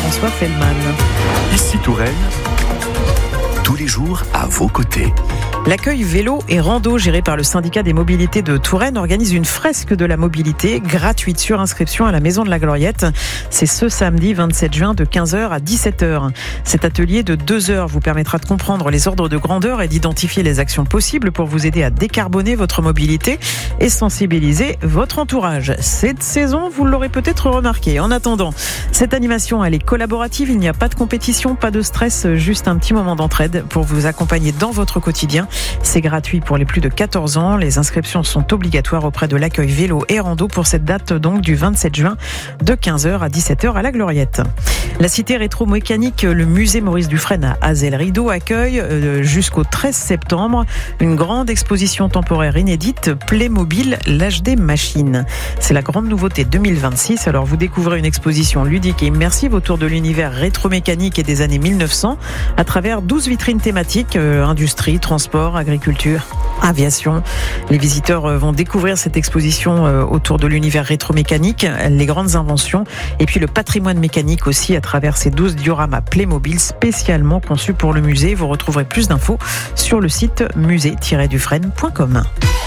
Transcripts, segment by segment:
François Fellman. Ici Touraine, tous les jours à vos côtés. L'accueil vélo et rando géré par le syndicat des mobilités de Touraine organise une fresque de la mobilité gratuite sur inscription à la Maison de la Gloriette. C'est ce samedi 27 juin de 15h à 17h. Cet atelier de 2 heures vous permettra de comprendre les ordres de grandeur et d'identifier les actions possibles pour vous aider à décarboner votre mobilité et sensibiliser votre entourage. Cette saison, vous l'aurez peut-être remarqué. En attendant, cette animation, elle est collaborative. Il n'y a pas de compétition, pas de stress, juste un petit moment d'entraide pour vous accompagner dans votre quotidien. C'est gratuit pour les plus de 14 ans. Les inscriptions sont obligatoires auprès de l'accueil vélo et rando pour cette date donc du 27 juin de 15h à 17h à la Gloriette. La cité rétro-mécanique, le musée Maurice Dufresne à Azel-Rideau accueille jusqu'au 13 septembre une grande exposition temporaire inédite Playmobil, l'âge des machines. C'est la grande nouveauté 2026. Alors vous découvrez une exposition ludique et immersive autour de l'univers rétro-mécanique et des années 1900 à travers 12 vitrines thématiques, industrie, transport, agriculture, aviation. Les visiteurs vont découvrir cette exposition autour de l'univers rétro-mécanique, les grandes inventions et puis le patrimoine mécanique aussi à travers ces 12 dioramas Playmobil spécialement conçus pour le musée. Vous retrouverez plus d'infos sur le site musée-dufresne.com.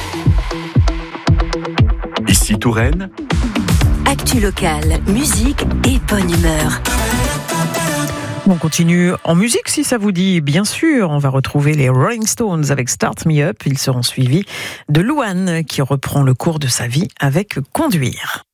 Ici Touraine, Actu locale, musique et bonne humeur. On continue en musique si ça vous dit, bien sûr. On va retrouver les Rolling Stones avec Start Me Up. Ils seront suivis de Louane qui reprend le cours de sa vie avec Conduire.